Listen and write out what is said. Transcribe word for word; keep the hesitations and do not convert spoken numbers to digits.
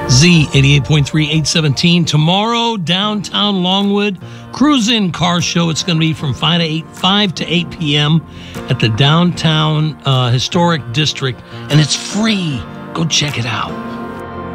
Z eighty-eight point three, eight seventeen. Tomorrow, downtown Longwood, Cruise-In Car Show. It's going to be from five to eight, five to eight p.m. at the Downtown uh, Historic District, and it's free. Go check it out.